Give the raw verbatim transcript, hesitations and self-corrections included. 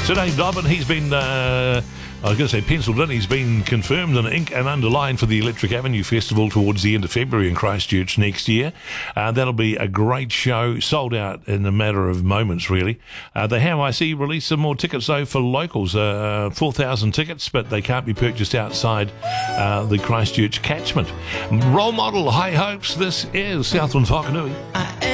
So Dave Dobbin, he's been, uh, I was going to say penciled in, he's been confirmed in ink and underlined for the Electric Avenue Festival towards the end of February in Christchurch next year. Uh, that'll be a great show, sold out in a matter of moments, really. Uh, they have, I see, released some more tickets, though, for locals, uh, four thousand tickets, but they can't be purchased outside uh, the Christchurch catchment. Role model, high hopes, this is Southland's Whakanui.